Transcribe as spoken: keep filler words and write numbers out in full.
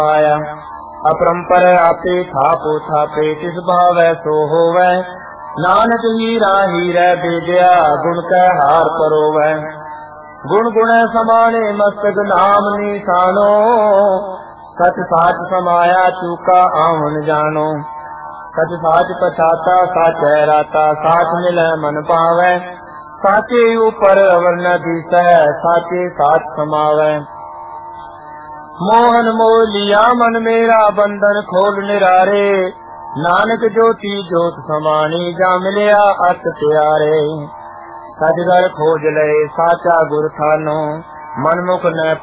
आया अपरंपर आपे थापो थापे तिस भावै सो होवै नानक हीरा हीरै बेदिया गुण कै हार परोवै गुण गुण समाने मस्तक नाम निशानो सच साच समाया चूका आवन जानो सच साच पछाता साच है राता साच मिलै मन पावै साचे ऊपर अवर न दिसै साचे साच समावै मोहन मोह लिया मन मेरा बंधन खोल निरारे नानक ज्योति ज्योत समानी जा मिलिया अत प्यारे सच घर खोज लए साचा गुर थानो मन मुख न